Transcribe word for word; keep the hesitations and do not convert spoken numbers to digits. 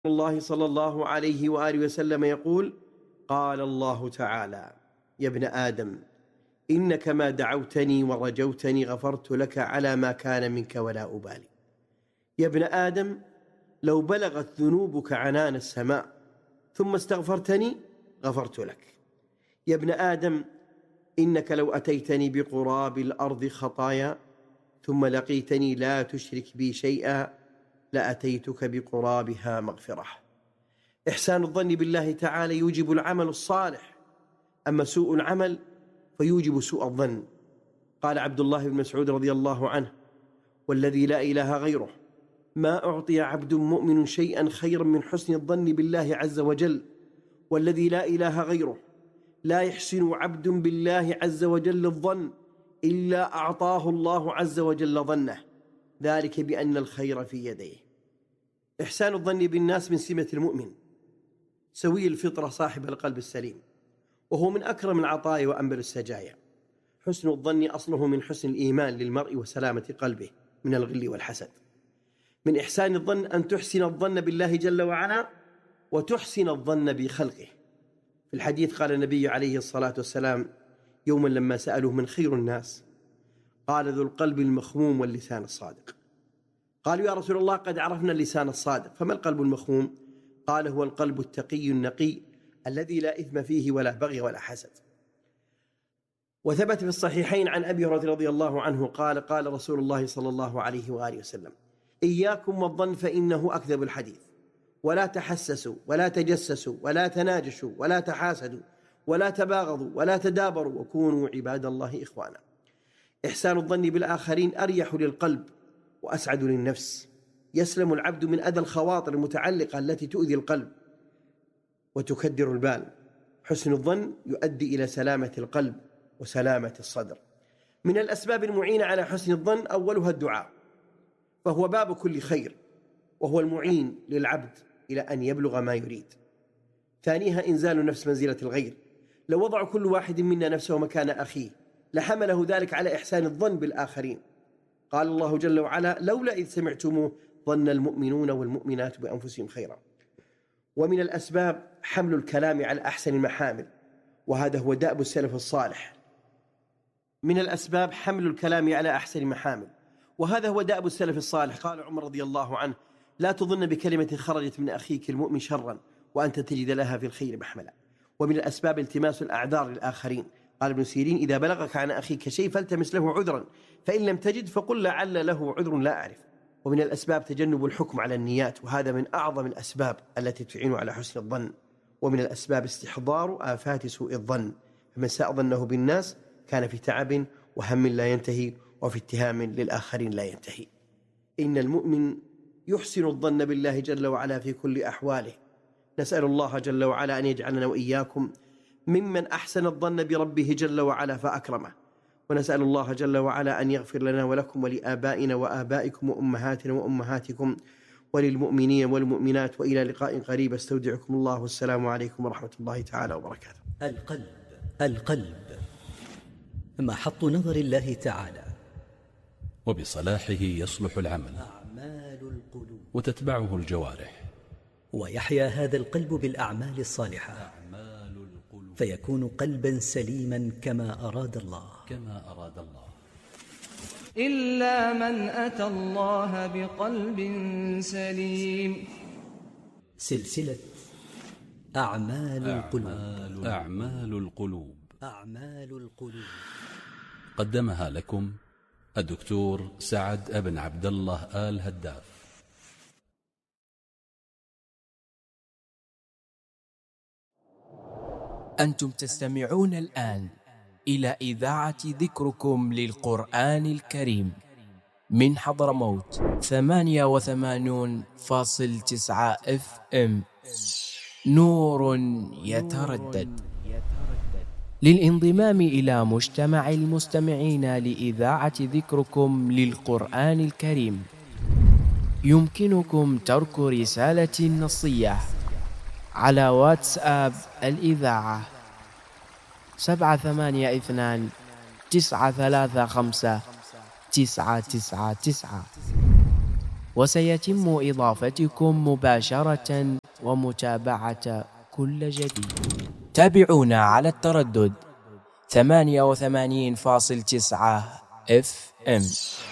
الله صلى الله عليه وآله وسلم يقول: قال الله تعالى: يا ابن آدم، إنك ما دعوتني ورجوتني غفرت لك على ما كان منك ولا أبالي. يا ابن آدم، لو بلغت ذنوبك عنان السماء ثم استغفرتني غفرت لك. يا ابن آدم، إنك لو أتيتني بقراب الأرض خطايا ثم لقيتني لا تشرك بي شيئا لأتيتك بقرابها مغفرة. إحسان الظن بالله تعالى يوجب العمل الصالح، أما سوء العمل فيوجب سوء الظن. قال عبد الله بن مسعود رضي الله عنه: والذي لا إله غيره ما أعطي عبد مؤمن شيئا خيرا من حسن الظن بالله عز وجل، والذي لا إله غيره لا يحسن عبد بالله عز وجل الظن إلا أعطاه الله عز وجل ظنه، ذلك بأن الخير في يديه. إحسان الظن بالناس من سمة المؤمن سوي الفطرة صاحب القلب السليم، وهو من أكرم العطايا وأنبل السجايا. حسن الظن أصله من حسن الإيمان للمرء وسلامة قلبه من الغل والحسد. من إحسان الظن أن تحسن الظن بالله جل وعلا وتحسن الظن بخلقه. في الحديث قال النبي عليه الصلاة والسلام يوما لما سألوه: من خير الناس؟ قال: ذو القلب المخموم واللسان الصادق. قالوا: يا رسول الله، قد عرفنا اللسان الصادق، فما القلب المخموم؟ قال: هو القلب التقي النقي الذي لا إثم فيه ولا بغي ولا حسد. وثبت في الصحيحين عن أبي هريرة رضي الله عنه قال: قال رسول الله صلى الله عليه وآله وسلم: إياكم والظن فإنه أكذب الحديث، ولا تحسسوا ولا تجسسوا ولا تناجشوا ولا تحاسدوا ولا تباغضوا ولا تدابروا وكونوا عباد الله إخوانا. إحسان الظن بالآخرين أريح للقلب وأسعد للنفس، يسلم العبد من أذى الخواطر المتعلقة التي تؤذي القلب وتكدر البال. حسن الظن يؤدي إلى سلامة القلب وسلامة الصدر. من الأسباب المعينة على حسن الظن أولها الدعاء، فهو باب كل خير، وهو المعين للعبد إلى أن يبلغ ما يريد. ثانيها إنزال النفس منزلة الغير. لو وضع كل واحد منا نفسه مكان أخيه لحمله ذلك على إحسان الظن بالآخرين. قال الله جل وعلا: لولا إذ سمعتموه ظن المؤمنون والمؤمنات بأنفسهم خيرا. ومن الأسباب حمل الكلام على أحسن المحامل، وهذا هو دأب السلف الصالح. من الأسباب حمل الكلام على أحسن محامل، وهذا هو دأب السلف الصالح. قال عمر رضي الله عنه: لا تظن بكلمة خرجت من أخيك المؤمن شرا وأنت تجد لها في الخير محملا. ومن الأسباب التماس الأعذار للآخرين. قال ابن سيرين: إذا بلغك عن أخيك شيء فالتمس له عذرا، فإن لم تجد فقل لعل له عذر لا أعرف. ومن الأسباب تجنب الحكم على النيات، وهذا من أعظم الأسباب التي تعين على حسن الظن. ومن الأسباب استحضار آفات سوء الظن، فمن ساء ظنه بالناس كان في تعب وهم لا ينتهي وفي اتهام للآخرين لا ينتهي. إن المؤمن يحسن الظن بالله جل وعلا في كل أحواله. نسأل الله جل وعلا أن يجعلنا وإياكم ممن أحسن الظن بربه جل وعلا فأكرمه، ونسأل الله جل وعلا أن يغفر لنا ولكم ولآبائنا وآبائكم وأمهاتنا وأمهاتكم وللمؤمنين والمؤمنات، وإلى لقاء قريب. استودعكم الله، والسلام عليكم ورحمة الله تعالى وبركاته. القلب القلب محط نظر الله تعالى، وبصلاحه يصلح العمل أعمال القلوب، وتتبعه الجوارح، ويحيا هذا القلب بالأعمال الصالحة، أعمال القلوب، فيكون قلبا سليما كما أراد الله كما أراد الله. إلا من أتى الله بقلب سليم. سلسلة أعمال القلوب. أعمال القلوب أعمال القلوب قدمها لكم الدكتور سعد بن عبد الله آل هداف. أنتم تستمعون الآن إلى إذاعة ذكركم للقرآن الكريم من حضرموت ثمانية وثمانون فاصل تسعة اف ام. نور يتردد. للانضمام إلى مجتمع المستمعين لإذاعة ذكركم للقرآن الكريم يمكنكم ترك رسالة نصية على واتساب الإذاعة سبعة ثمانية اثنان تسعة ثلاثة خمسة تسعة تسعة تسعة. وسيتم إضافتكم مباشرة ومتابعة كل جديد. تابعونا على التردد ثمانية وثمانين فاصل تسعة إف إم.